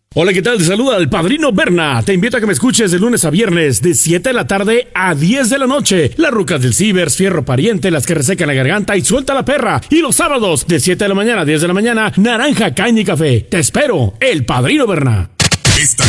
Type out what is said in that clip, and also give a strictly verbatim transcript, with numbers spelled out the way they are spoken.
Hola, ¿qué tal? Te saluda el Padrino Berna. Te invito a que me escuches de lunes a viernes, de siete de la tarde a diez de la noche. Las rucas del Cibers, Fierro Pariente, las que resecan la garganta y suelta la perra. Y los sábados, de siete de la mañana a diez de la mañana, Naranja, Caña y Café. Te espero, el Padrino Berna. Esta